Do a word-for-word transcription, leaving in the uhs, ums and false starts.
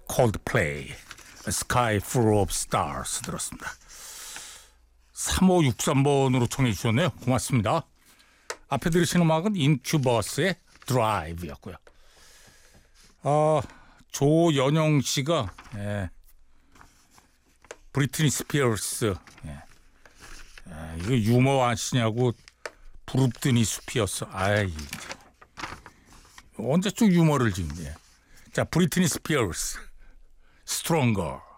콜드플레이 A Sky Full of Stars 들었습니다. 삼오육삼 번으로 청해 주셨네요. 고맙습니다. 앞에 들으신 음악은 인큐버스의 드라이브였고요. 아, 조연영 씨가 예, 브리트니 스피어스 예, 예, 이거 유머 아시냐고 부릅더니 숲이었어. 아이, 언제쯤 유머를 지금. 예. 자, 브리트니 스피어스 Stronger.